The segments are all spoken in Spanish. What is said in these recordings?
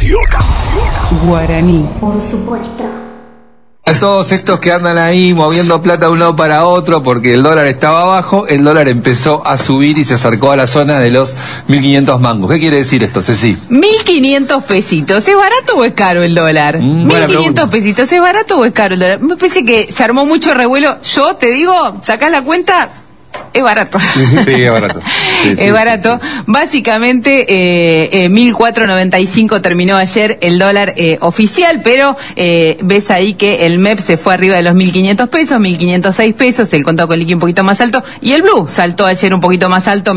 Guaraní. Por supuesto. A todos estos que andan ahí moviendo plata de un lado para otro porque el dólar estaba abajo, el dólar empezó a subir y se acercó a la zona de los 1.500 mangos. ¿Qué quiere decir esto, Ceci? 1.500 pesitos. ¿Es barato o es caro el dólar? 1.500 pesitos. ¿Es barato o es caro el dólar? Me parece que se armó mucho revuelo. Yo te digo, sacás la cuenta, es barato. Sí, es barato. Sí, es barato. Sí. Básicamente, 1.495 terminó ayer el dólar oficial, pero ves ahí que el MEP se fue arriba de los 1.500 pesos, 1.506 pesos, el contado con liqui un poquito más alto, y el blue saltó ayer un poquito más alto,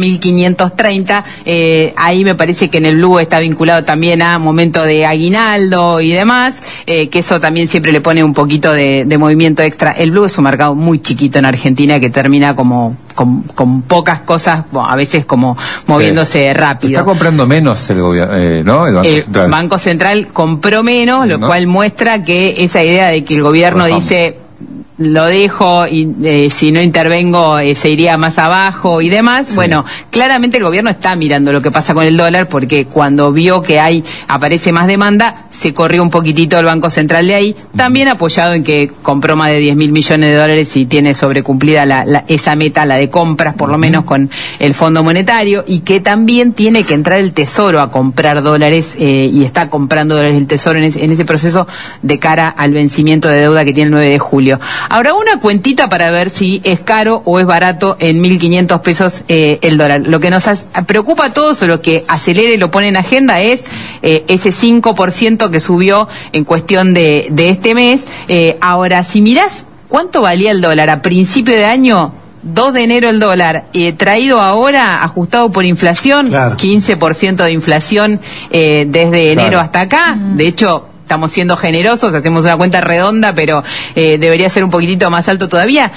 1.530. Ahí me parece que en el blue está vinculado también a momento de aguinaldo y demás, que eso también siempre le pone un poquito de movimiento extra. El blue es un mercado muy chiquito en Argentina que termina como con pocas cosas, bueno, a veces como moviéndose rápido. Está comprando menos el gobierno, ¿no? El Banco Central. El Banco Central compró menos, lo cual muestra que esa idea de que el gobierno dice lo dejo y si no intervengo se iría más abajo y demás. Sí. Bueno, claramente el gobierno está mirando lo que pasa con el dólar porque cuando vio que aparece más demanda, se corrió un poquitito el Banco Central de ahí, también apoyado en que compró más de 10.000 millones de dólares y tiene sobrecumplida esa meta, la de compras, por lo menos con el Fondo Monetario, y que también tiene que entrar el Tesoro a comprar dólares y está comprando dólares el Tesoro en ese proceso de cara al vencimiento de deuda que tiene el 9 de julio. Ahora, una cuentita para ver si es caro o es barato en 1.500 pesos el dólar. Lo que nos preocupa a todos o lo que acelera y lo pone en agenda es ese 5% que subió en cuestión de este mes. Ahora, si mirás cuánto valía el dólar a principio de año, 2 de enero el dólar, traído ahora, ajustado por inflación, claro. 15% de inflación desde enero hasta acá. De hecho, estamos siendo generosos, hacemos una cuenta redonda, pero debería ser un poquitito más alto todavía,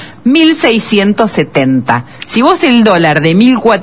1.670. Si vos el dólar de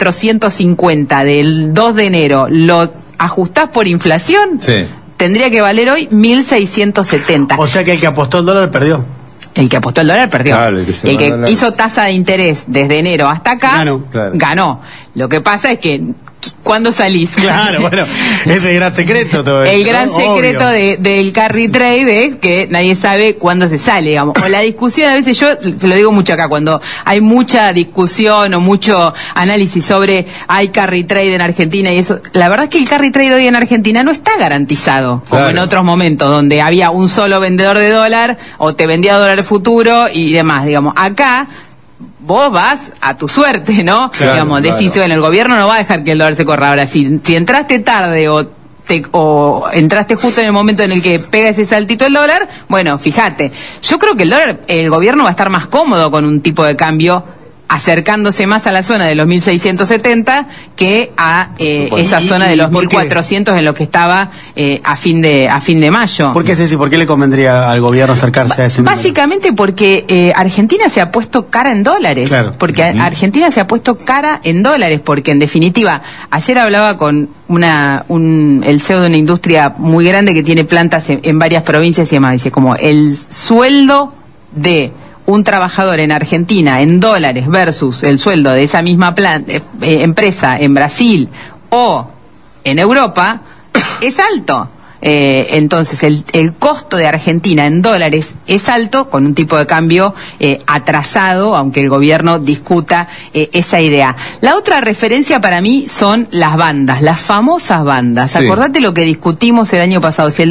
1.450 del 2 de enero lo ajustás por inflación, tendría que valer hoy 1.670. O sea que el que apostó el dólar perdió. El que apostó el dólar perdió. Claro, el que hizo tasa de interés desde enero hasta acá, ganó. Lo que pasa es que ¿cuándo salís? Claro, bueno, ese es el gran secreto todo esto, el gran secreto del carry trade es que nadie sabe cuándo se sale, digamos. O la discusión, a veces yo se lo digo mucho acá, cuando hay mucha discusión o mucho análisis sobre hay carry trade en Argentina y eso, la verdad es que el carry trade hoy en Argentina no está garantizado, como en otros momentos, donde había un solo vendedor de dólar o te vendía dólar futuro y demás, digamos. Acá vos vas a tu suerte, ¿no? Claro, digamos, decís, bueno, el gobierno no va a dejar que el dólar se corra. Ahora, si entraste tarde o entraste justo en el momento en el que pega ese saltito el dólar, bueno, fíjate. Yo creo que el gobierno va a estar más cómodo con un tipo de cambio acercándose más a la zona de los 1.670 que a esa zona de los 1.400 en lo que estaba a fin de mayo. ¿Por qué, Ceci? ¿Por qué le convendría al gobierno acercarse a ese número? Básicamente porque Argentina se ha puesto cara en dólares. Claro. Porque Argentina se ha puesto cara en dólares, porque en definitiva, ayer hablaba con el CEO de una industria muy grande que tiene plantas en varias provincias y demás. Dice, como el sueldo de un trabajador en Argentina en dólares versus el sueldo de esa misma empresa en Brasil o en Europa es alto. Entonces el costo de Argentina en dólares es alto, con un tipo de cambio atrasado, aunque el gobierno discuta esa idea. La otra referencia para mí son las bandas, las famosas bandas. Acordate lo que discutimos el año pasado, si el